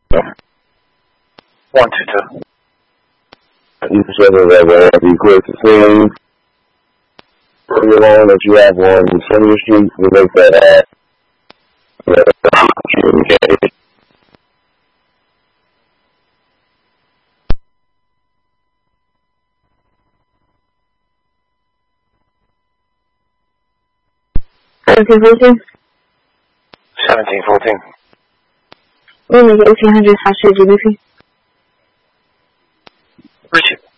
122. You can show me that whenever you quit the scene. Pretty alone that you have on the center of the street, we make that communicated. 1714. 1714. We'll make it 1800 high street GBP. Richard.